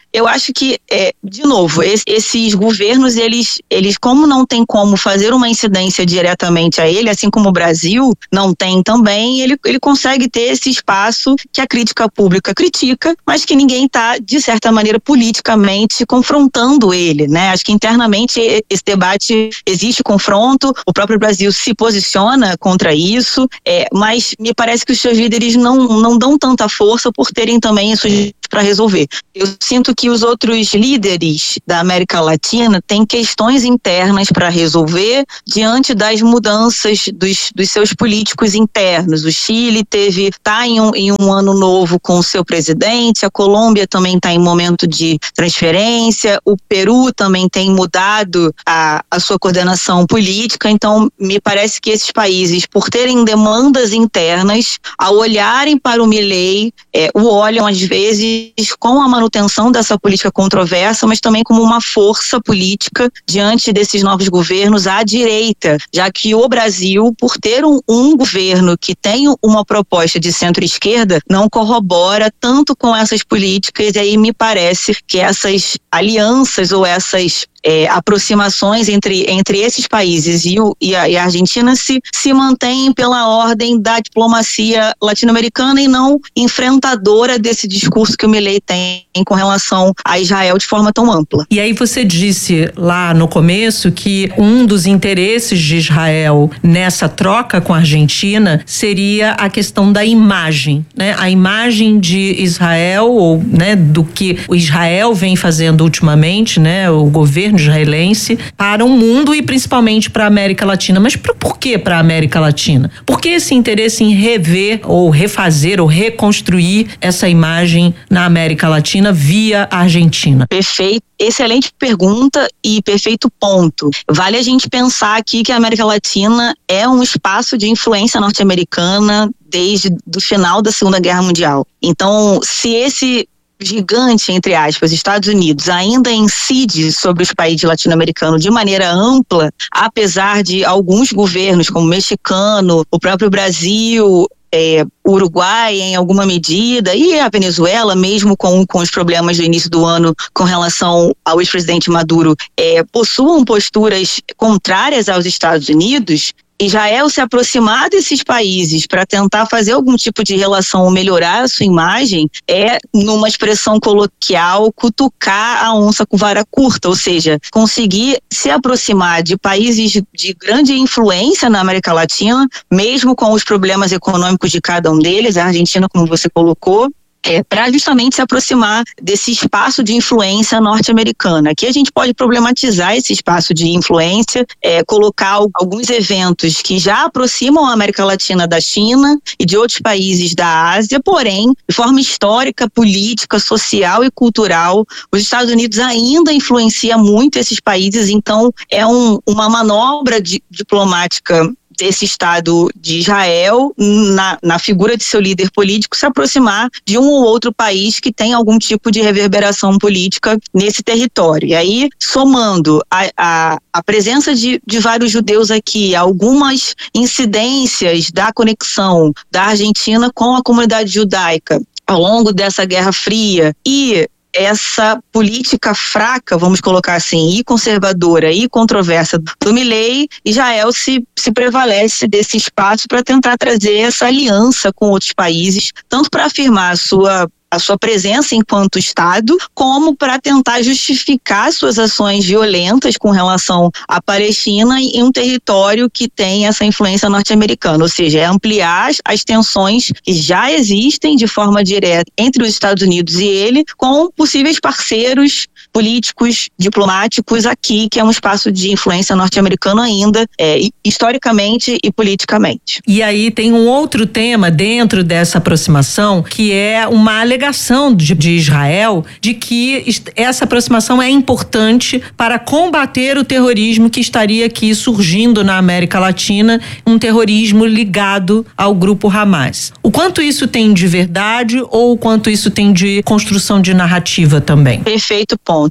Eu acho que, de novo, esses governos, eles como não tem como fazer uma incidência diretamente a ele, assim como o Brasil não tem também, ele consegue ter esse espaço que a crítica pública critica, mas que ninguém está, de certa maneira, politicamente confrontando ele, né? Acho que internamente esse debate existe confronto, o próprio Brasil se posiciona contra isso, mas me parece que os seus líderes não dão tanta força por terem também isso para resolver. Eu sinto que os outros líderes da América Latina têm questões internas para resolver diante das mudanças dos seus políticos internos. O Chile está em um ano novo com o seu presidente, a Colômbia também está em momento de transferência, o Peru também tem mudado a sua coordenação política, então me parece que esses países, por terem demandas internas, ao olharem para o Milei, o olham às vezes com a manutenção dessa política controversa, mas também como uma força política diante desses novos governos à direita, já que o Brasil, por ter um governo que tem uma proposta de centro-esquerda, não corrobora tanto com essas políticas, e aí me parece que essas alianças ou essas aproximações entre esses países e a Argentina se mantêm pela ordem da diplomacia latino-americana e não enfrentadora desse discurso que o Milei tem com relação a Israel de forma tão ampla. E aí você disse lá no começo que um dos interesses de Israel nessa troca com a Argentina seria a questão da imagem, né? A imagem de Israel, ou, né, do que o Israel vem fazendo ultimamente, né, o governo israelense, para o mundo e principalmente para a América Latina. Mas por que para a América Latina? Por que esse interesse em rever ou refazer ou reconstruir essa imagem na América Latina via Argentina? Perfeito. Excelente pergunta e perfeito ponto. Vale a gente pensar aqui que a América Latina é um espaço de influência norte-americana desde o final da Segunda Guerra Mundial. Então, se esse gigante, entre aspas, Estados Unidos, ainda incide sobre os países latino-americanos de maneira ampla, apesar de alguns governos, como o mexicano, o próprio Brasil, o Uruguai em alguma medida, e a Venezuela, mesmo com os problemas do início do ano com relação ao ex-presidente Maduro, possuam posturas contrárias aos Estados Unidos. Israel se aproximar desses países para tentar fazer algum tipo de relação ou melhorar a sua imagem numa expressão coloquial, cutucar a onça com vara curta, ou seja, conseguir se aproximar de países de grande influência na América Latina, mesmo com os problemas econômicos de cada um deles, a Argentina, como você colocou, para justamente se aproximar desse espaço de influência norte-americana. Aqui a gente pode problematizar esse espaço de influência, colocar alguns eventos que já aproximam a América Latina da China e de outros países da Ásia, porém, de forma histórica, política, social e cultural, os Estados Unidos ainda influencia muito esses países, então é uma manobra diplomática desse Estado de Israel, na figura de seu líder político, se aproximar de um ou outro país que tem algum tipo de reverberação política nesse território. E aí, somando a presença de vários judeus aqui, algumas incidências da conexão da Argentina com a comunidade judaica ao longo dessa Guerra Fria e essa política fraca, vamos colocar assim, e conservadora e controversa do Milei, Israel se prevalece desse espaço para tentar trazer essa aliança com outros países, tanto para afirmar a sua presença enquanto Estado, como para tentar justificar suas ações violentas com relação à Palestina em um território que tem essa influência norte-americana, ou seja, ampliar as tensões que já existem de forma direta entre os Estados Unidos e ele, com possíveis parceiros políticos, diplomáticos aqui, que é um espaço de influência norte-americano ainda, historicamente e politicamente. E aí tem um outro tema dentro dessa aproximação, que é uma alegação de Israel de que essa aproximação é importante para combater o terrorismo que estaria aqui surgindo na América Latina, um terrorismo ligado ao grupo Hamas. O quanto isso tem de verdade ou o quanto isso tem de construção de narrativa também? Perfeito ponto.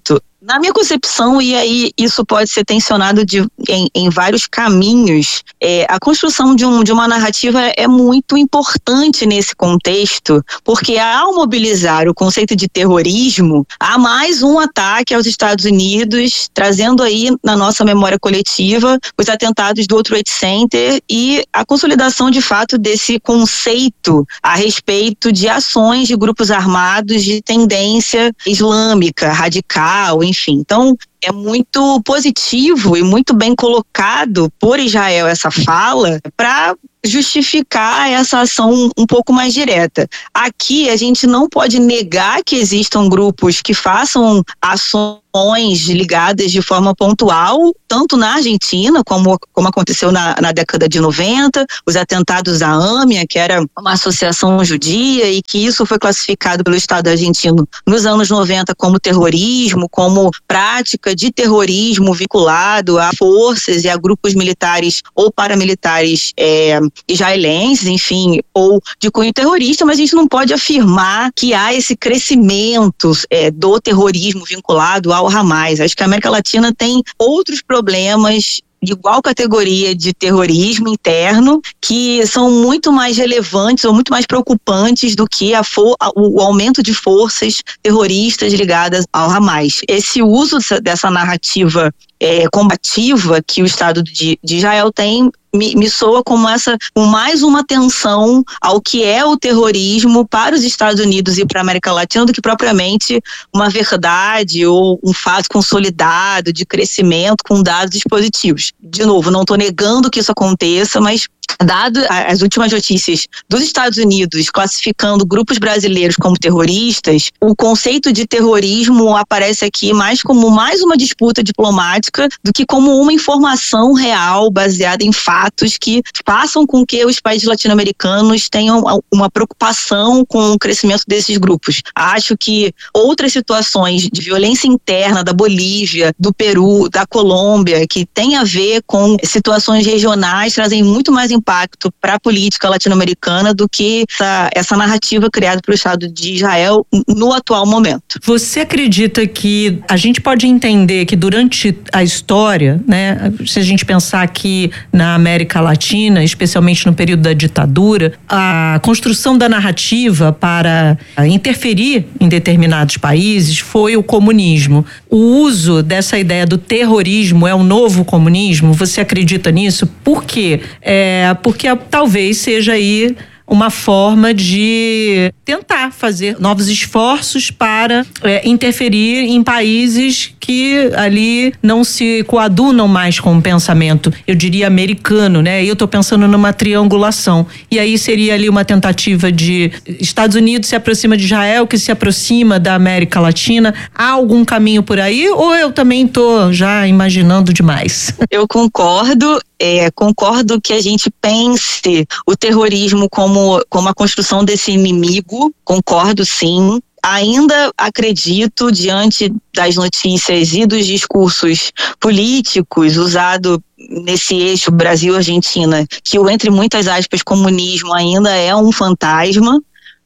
Na minha concepção, e aí isso pode ser tensionado em vários caminhos, a construção de uma narrativa é muito importante nesse contexto, porque ao mobilizar o conceito de terrorismo, há mais um ataque aos Estados Unidos, trazendo aí na nossa memória coletiva os atentados do World Trade Center e a consolidação de fato desse conceito a respeito de ações de grupos armados de tendência islâmica, radical, enfim. Então, é muito positivo e muito bem colocado por Israel essa fala para justificar essa ação um pouco mais direta. Aqui a gente não pode negar que existam grupos que façam ações ligadas de forma pontual, tanto na Argentina, como aconteceu na década de 90, os atentados à AMIA, que era uma associação judia, e que isso foi classificado pelo Estado argentino nos anos 90 como terrorismo, como prática de terrorismo vinculado a forças e a grupos militares ou paramilitares israelenses, enfim, ou de cunho terrorista, mas a gente não pode afirmar que há esse crescimento do terrorismo vinculado ao Hamas. Acho que a América Latina tem outros problemas de igual categoria de terrorismo interno que são muito mais relevantes ou muito mais preocupantes do que o aumento de forças terroristas ligadas ao Hamas. Esse uso dessa narrativa combativa que o Estado de Israel tem me soa como mais uma atenção ao que é o terrorismo para os Estados Unidos e para a América Latina do que propriamente uma verdade ou um fato consolidado de crescimento com dados positivos. De novo, não estou negando que isso aconteça, mas dado as últimas notícias dos Estados Unidos classificando grupos brasileiros como terroristas, o conceito de terrorismo aparece aqui mais como mais uma disputa diplomática do que como uma informação real baseada em fatos que façam com que os países latino-americanos tenham uma preocupação com o crescimento desses grupos. Acho que outras situações de violência interna da Bolívia, do Peru, da Colômbia, que tem a ver com situações regionais, trazem muito mais impacto para a política latino-americana do que essa narrativa criada pelo Estado de Israel no atual momento. Você acredita que a gente pode entender que durante a história, né, se a gente pensar que na América Latina, especialmente no período da ditadura, a construção da narrativa para interferir em determinados países foi o comunismo. O uso dessa ideia do terrorismo é um novo comunismo? Você acredita nisso? Por quê? Porque talvez seja aí uma forma de tentar fazer novos esforços para interferir em países que ali não se coadunam mais com o pensamento, eu diria, americano, né? Eu estou pensando numa triangulação. E aí seria ali uma tentativa de Estados Unidos se aproxima de Israel, que se aproxima da América Latina. Há algum caminho por aí? Ou eu também estou já imaginando demais? Eu concordo. Concordo que a gente pense o terrorismo como a construção desse inimigo, concordo sim. Ainda acredito, diante das notícias e dos discursos políticos usados nesse eixo Brasil-Argentina, que o, entre muitas aspas, comunismo ainda é um fantasma,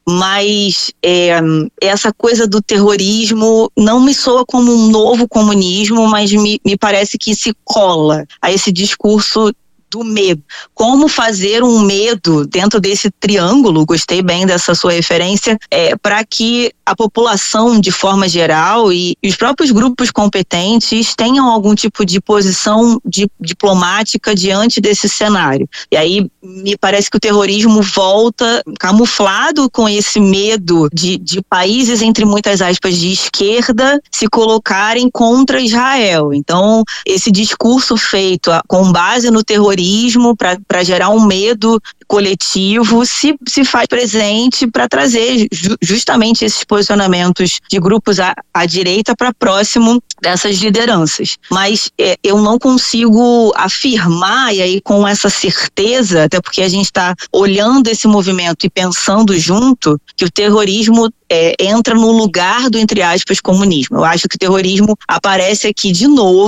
mas essa coisa do terrorismo não me soa como um novo comunismo, mas me parece que se cola a esse discurso do medo. Como fazer um medo dentro desse triângulo, gostei bem dessa sua referência, para que a população, de forma geral, e os próprios grupos competentes tenham algum tipo de posição diplomática diante desse cenário. E aí me parece que o terrorismo volta camuflado com esse medo de países, entre muitas aspas, de esquerda se colocarem contra Israel. Então, esse discurso feito com base no terrorismo para gerar um medo coletivo se faz presente para trazer justamente esses posicionamentos de grupos à direita para próximo dessas lideranças. Mas eu não consigo afirmar, e aí com essa certeza, até porque a gente está olhando esse movimento e pensando junto, que o terrorismo entra no lugar do, entre aspas, comunismo. Eu acho que o terrorismo aparece aqui de novo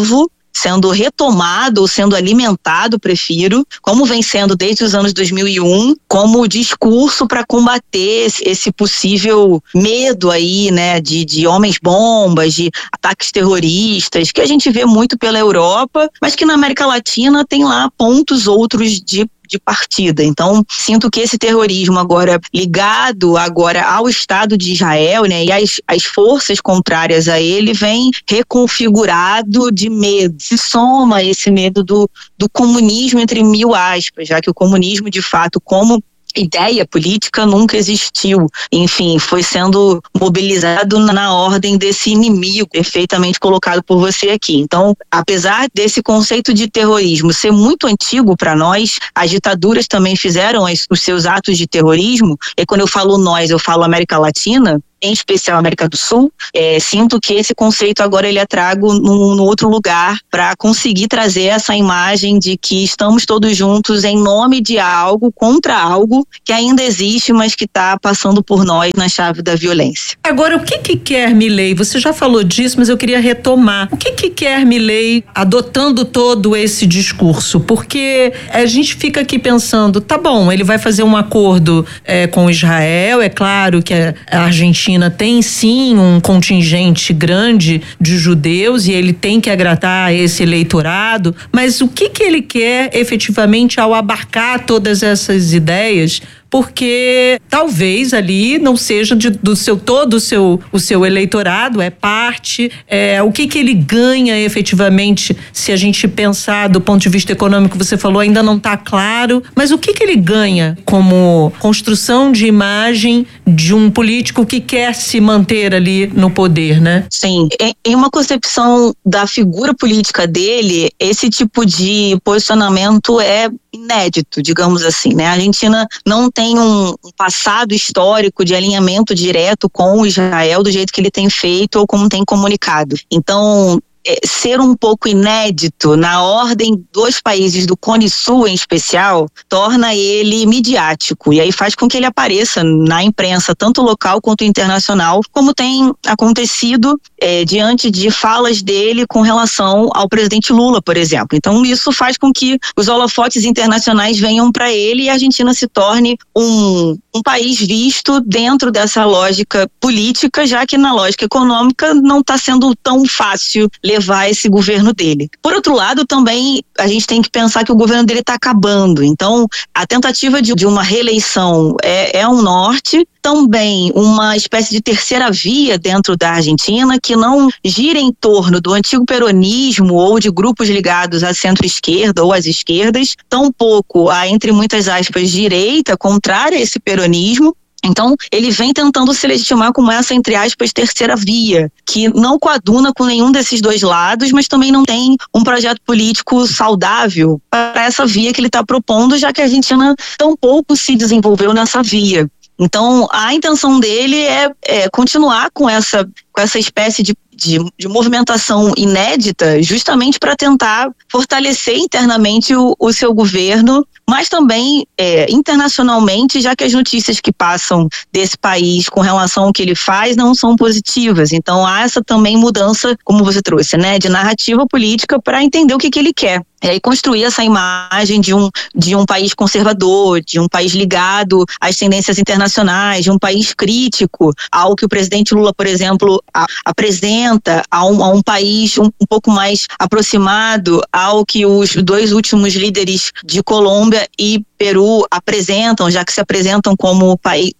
sendo retomado ou sendo alimentado, prefiro, como vem sendo desde os anos 2001, como discurso para combater esse possível medo aí, né, de homens-bombas, de ataques terroristas, que a gente vê muito pela Europa, mas que na América Latina tem lá pontos outros de partida. Então, sinto que esse terrorismo agora ligado agora ao Estado de Israel, né, e as forças contrárias a ele vem reconfigurado de medo. Se soma esse medo do comunismo entre mil aspas, já que o comunismo, de fato, como ideia política nunca existiu. Enfim, foi sendo mobilizado na ordem desse inimigo perfeitamente colocado por você aqui. Então, apesar desse conceito de terrorismo ser muito antigo para nós, as ditaduras também fizeram os seus atos de terrorismo, e quando eu falo nós, eu falo América Latina, em especial América do Sul, sinto que esse conceito agora ele é trago num outro lugar para conseguir trazer essa imagem de que estamos todos juntos em nome de algo, contra algo que ainda existe, mas que está passando por nós na chave da violência. Agora, o que quer Milei? Você já falou disso, mas eu queria retomar. O que quer Milei adotando todo esse discurso? Porque a gente fica aqui pensando, tá bom, ele vai fazer um acordo com Israel, é claro que a Argentina tem sim um contingente grande de judeus e ele tem que agradar esse eleitorado, mas o que ele quer efetivamente ao abarcar todas essas ideias? Porque talvez ali não seja todo o seu eleitorado, é parte, o que ele ganha efetivamente, se a gente pensar do ponto de vista econômico, você falou, ainda não está claro, mas o que ele ganha como construção de imagem de um político que quer se manter ali no poder, né? Sim, em uma concepção da figura política dele, esse tipo de posicionamento é inédito, digamos assim, né? A Argentina não tem um passado histórico de alinhamento direto com Israel do jeito que ele tem feito ou como tem comunicado. Então, ser um pouco inédito na ordem dos países do Cone Sul em especial, torna ele midiático e aí faz com que ele apareça na imprensa, tanto local quanto internacional, como tem acontecido diante de falas dele com relação ao presidente Lula, por exemplo. Então isso faz com que os holofotes internacionais venham para ele e a Argentina se torne um país visto dentro dessa lógica política, já que na lógica econômica não está sendo tão fácil levar esse governo dele. Por outro lado, também a gente tem que pensar que o governo dele está acabando. Então, a tentativa de uma reeleição é um norte, também uma espécie de terceira via dentro da Argentina que não gira em torno do antigo peronismo ou de grupos ligados à centro-esquerda ou às esquerdas, tampouco a, entre muitas aspas, direita contrária a esse peronismo. Então, ele vem tentando se legitimar como essa, entre aspas, terceira via, que não coaduna com nenhum desses dois lados, mas também não tem um projeto político saudável para essa via que ele está propondo, já que a Argentina tampouco se desenvolveu nessa via. Então, a intenção dele é continuar com essa espécie de movimentação inédita, justamente para tentar fortalecer internamente o seu governo, mas também internacionalmente, já que as notícias que passam desse país com relação ao que ele faz não são positivas. Então há essa também mudança, como você trouxe, né, de narrativa política para entender o que ele quer. E aí construir essa imagem de um país conservador, de um país ligado às tendências internacionais, de um país crítico ao que o presidente Lula, por exemplo, apresenta, a um país um pouco mais aproximado ao que os dois últimos líderes de Colômbia e Peru apresentam, já que se apresentam como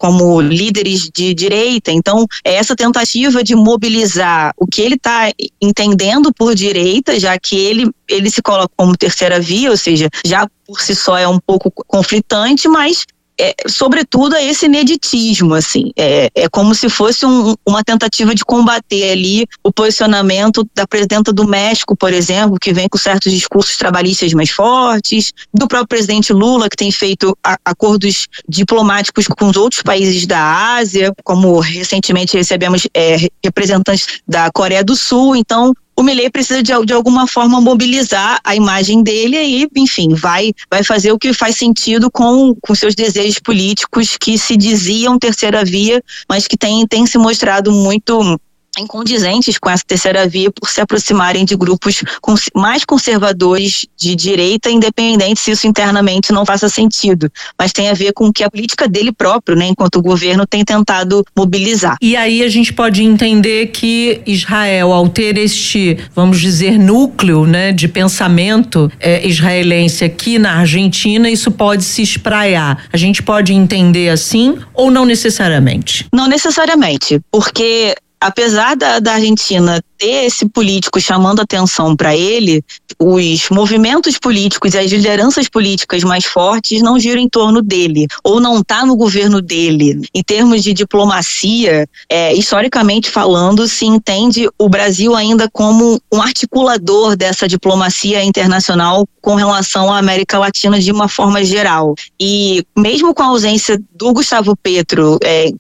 líderes de direita. Então, é essa tentativa de mobilizar o que ele está entendendo por direita, já que ele se coloca como terceira via, ou seja, já por si só é um pouco conflitante, mas sobretudo é esse ineditismo, assim, é como se fosse uma tentativa de combater ali o posicionamento da presidenta do México, por exemplo, que vem com certos discursos trabalhistas mais fortes, do próprio presidente Lula, que tem feito acordos diplomáticos com os outros países da Ásia, como recentemente recebemos representantes da Coreia do Sul. Então, o Milei precisa de alguma forma mobilizar a imagem dele e, enfim, vai fazer o que faz sentido com seus desejos políticos que se diziam terceira via, mas que tem se mostrado muito incondizentes com essa terceira via por se aproximarem de grupos mais conservadores de direita, independente se isso internamente não faça sentido, mas tem a ver com que a política dele próprio, né, enquanto o governo tem tentado mobilizar. E aí a gente pode entender que Israel, ao ter este, vamos dizer, núcleo, né, de pensamento israelense aqui na Argentina, isso pode se espraiar. A gente pode entender assim ou não necessariamente? Não necessariamente, porque apesar da Argentina ter esse político chamando atenção para ele, os movimentos políticos e as lideranças políticas mais fortes não giram em torno dele, ou não está no governo dele. Em termos de diplomacia, historicamente falando, se entende o Brasil ainda como um articulador dessa diplomacia internacional com relação à América Latina de uma forma geral. E mesmo com a ausência do Gustavo Petro,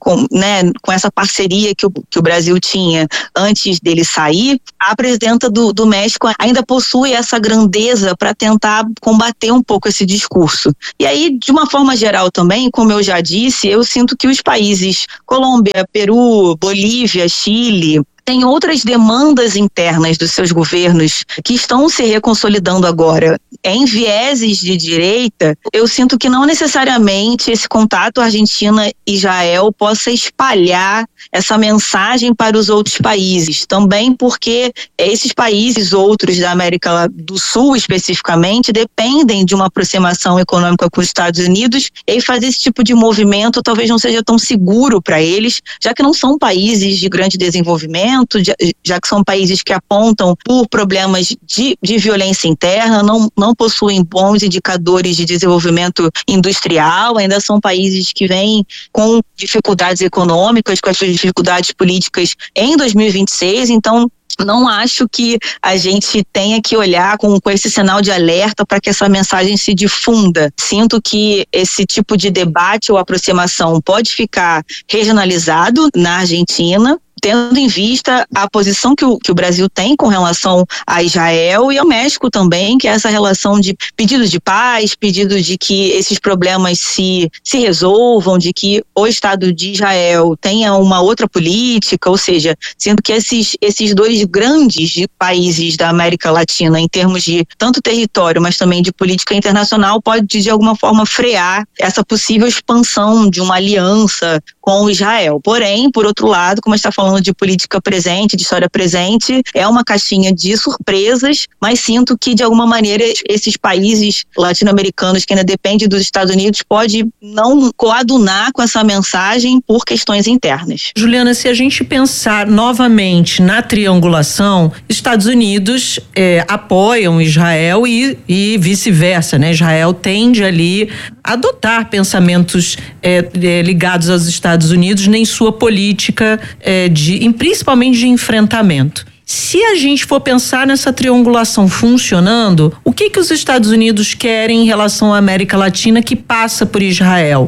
com essa parceria que o Brasil tinha antes dele sair, a presidenta do México ainda possui essa grandeza para tentar combater um pouco esse discurso. E aí, de uma forma geral também, como eu já disse, eu sinto que os países Colômbia, Peru, Bolívia, Chile, tem outras demandas internas dos seus governos que estão se reconsolidando agora. Em vieses de direita, eu sinto que não necessariamente esse contato Argentina-Israel possa espalhar essa mensagem para os outros países. Também porque esses países, outros da América do Sul especificamente, dependem de uma aproximação econômica com os Estados Unidos, e fazer esse tipo de movimento talvez não seja tão seguro para eles, já que não são países de grande desenvolvimento, já que são países que apontam por problemas de violência interna, não possuem bons indicadores de desenvolvimento industrial, ainda são países que vêm com dificuldades econômicas, com as suas dificuldades políticas em 2026, então não acho que a gente tenha que olhar com esse sinal de alerta para que essa mensagem se difunda. Sinto que esse tipo de debate ou aproximação pode ficar regionalizado na Argentina, tendo em vista a posição que o Brasil tem com relação a Israel e ao México também, que é essa relação de pedido de paz, pedido de que esses problemas se resolvam, de que o Estado de Israel tenha uma outra política, ou seja, sendo que esses dois grandes países da América Latina, em termos de tanto território, mas também de política internacional, pode de alguma forma frear essa possível expansão de uma aliança com Israel. Porém, por outro lado, como a gente está falando de política presente, de história presente, é uma caixinha de surpresas, mas sinto que de alguma maneira esses países latino-americanos que ainda dependem dos Estados Unidos pode não coadunar com essa mensagem por questões internas. Juliana, se a gente pensar novamente na triangulação, Estados Unidos apoiam Israel e vice-versa, né? Israel tende ali a adotar pensamentos ligados aos Estados Unidos nem sua política principalmente de enfrentamento. Se a gente for pensar nessa triangulação funcionando, o que os Estados Unidos querem em relação à América Latina que passa por Israel?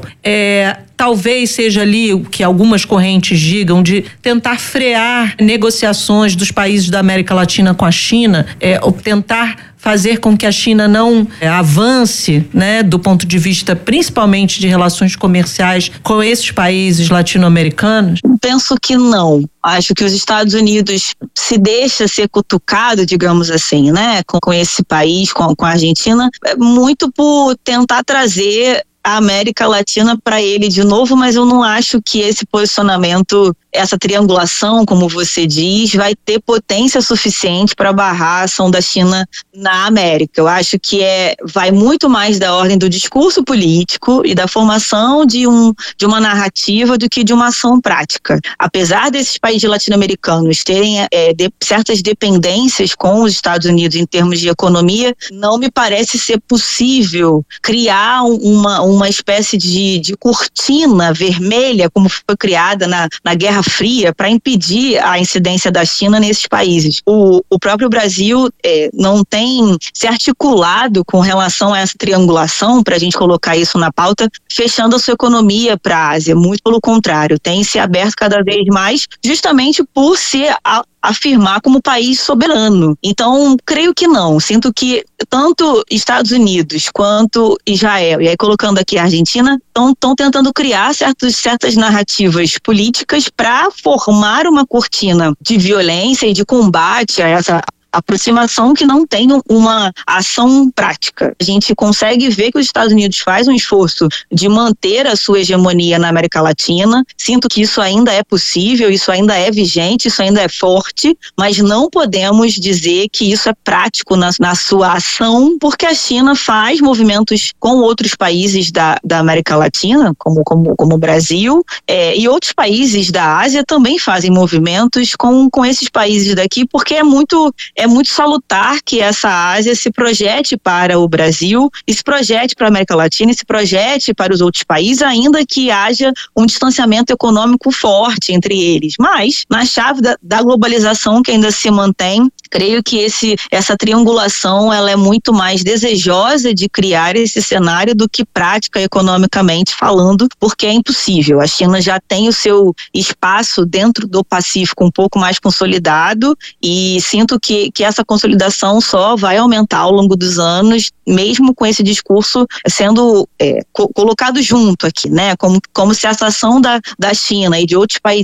Talvez seja ali o que algumas correntes digam de tentar frear negociações dos países da América Latina com a China, ou tentar fazer com que a China não avance, né, do ponto de vista principalmente de relações comerciais com esses países latino-americanos? Penso que não. Acho que os Estados Unidos se deixa ser cutucado, digamos assim, né, com esse país, com a Argentina, muito por tentar trazer a América Latina para ele de novo, mas eu não acho que esse posicionamento, essa triangulação, como você diz, vai ter potência suficiente para barrar a ação da China na América. Eu acho que vai muito mais da ordem do discurso político e da formação de uma narrativa do que de uma ação prática. Apesar desses países latino-americanos terem certas dependências com os Estados Unidos em termos de economia, não me parece ser possível criar uma espécie de cortina vermelha, como foi criada na Guerra Fria, para impedir a incidência da China nesses países. O próprio Brasil não tem se articulado com relação a essa triangulação, para a gente colocar isso na pauta, fechando a sua economia para a Ásia. Muito pelo contrário, tem se aberto cada vez mais, justamente por ser afirmar como país soberano. Então, creio que não. Sinto que tanto Estados Unidos quanto Israel, e aí colocando aqui a Argentina, estão tentando criar certas narrativas políticas para formar uma cortina de violência e de combate a essa aproximação que não tem uma ação prática. A gente consegue ver que os Estados Unidos faz um esforço de manter a sua hegemonia na América Latina. Sinto que isso ainda é possível, isso ainda é vigente, isso ainda é forte, mas não podemos dizer que isso é prático na sua ação, porque a China faz movimentos com outros países da América Latina, como o Brasil, e outros países da Ásia também fazem movimentos com esses países daqui, porque é muito salutar que essa Ásia se projete para o Brasil, e se projete para a América Latina, e se projete para os outros países, ainda que haja um distanciamento econômico forte entre eles. Mas, na chave da globalização que ainda se mantém, creio que essa triangulação ela é muito mais desejosa de criar esse cenário do que prática economicamente falando, porque é impossível. A China já tem o seu espaço dentro do Pacífico um pouco mais consolidado, e sinto que essa consolidação só vai aumentar ao longo dos anos, mesmo com esse discurso sendo colocado junto aqui, né? Como se essa ação da China e de outros países